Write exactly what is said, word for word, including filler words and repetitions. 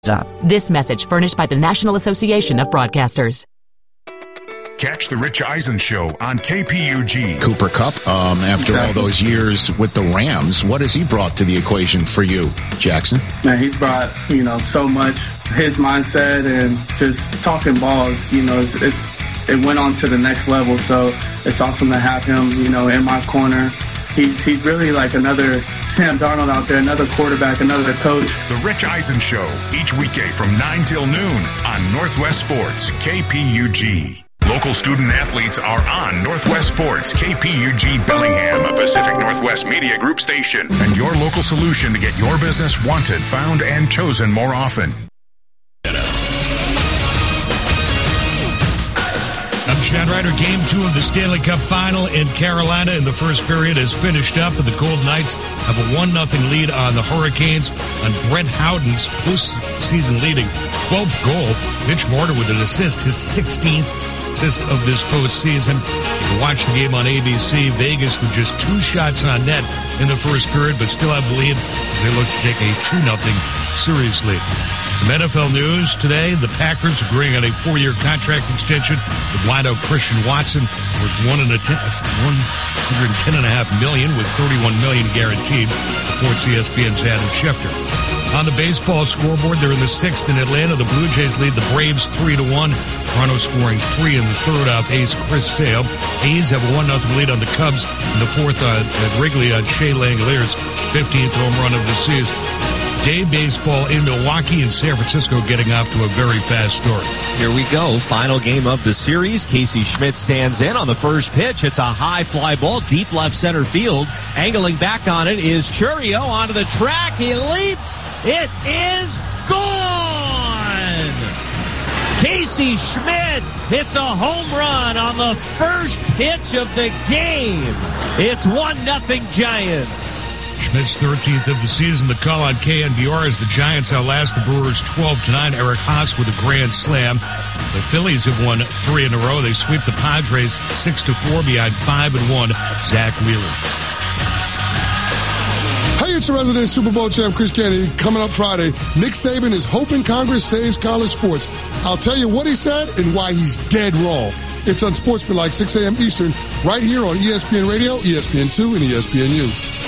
Stop. This message furnished by the National Association of Broadcasters. Catch the Rich Eisen Show on K P U G. Cooper Kupp, um, after exactly. all those years with the Rams, what has he brought to the equation for you, Jackson? Man, he's brought, you know, so much. His mindset and just talking balls, you know, it's, it's it went on to the next level. So it's awesome to have him, you know, in my corner. He's he's really like another Sam Darnold out there, another quarterback, another coach. The Rich Eisen Show, each weekday from nine till noon on Northwest Sports, K P U G. Local student athletes are on Northwest Sports, K P U G Bellingham, a Pacific Northwest Media Group station. And your local solution to get your business wanted, found, and chosen more often. I'm Chad Ryder. Game two of the Stanley Cup Final in Carolina in the first period is finished up, and the Golden Knights have a one nothing lead on the Hurricanes on Brett Howden's postseason leading twelfth goal. Mitch Marner with an assist, his sixteenth assist of this postseason. You can watch the game on A B C. Vegas with just two shots on net in the first period, but still have the lead as they look to take a two nothing series lead. Some N F L news today. The Packers agreeing on a four-year contract extension with wideout Christian Watson worth one and a ten, one hundred ten and a half million with thirty-one million guaranteed. Reports E S P N's Adam Schefter. On the baseball scoreboard, they're in the sixth in Atlanta. The Blue Jays lead the Braves three to one. Toronto scoring three in the third off ace Chris Sale. A's have a one nothing lead on the Cubs in the fourth uh, at Wrigley on Shea Langoliers' fifteenth home run of the season. Day baseball in Milwaukee and San Francisco getting off to a very fast start. Here we go. Final game of the series. Casey Schmidt stands in on the first pitch. It's a high fly ball, deep left center field. Angling back on it is Churio onto the track. He leaps. It is gone. Casey Schmidt hits a home run on the first pitch of the game. It's one nothing Giants. Schmidt's thirteenth of the season. The call on K N B R as the Giants outlast the Brewers twelve to nine. Eric Haas with a grand slam. The Phillies have won three in a row. They sweep the Padres six to four behind five and one. Zach Wheeler. Hey, it's your resident Super Bowl champ, Chris Kennedy. Coming up Friday, Nick Saban is hoping Congress saves college sports. I'll tell you what he said and why he's dead wrong. It's Unsportsmanlike, six a.m. Eastern, right here on E S P N Radio, E S P N two, and E S P N U.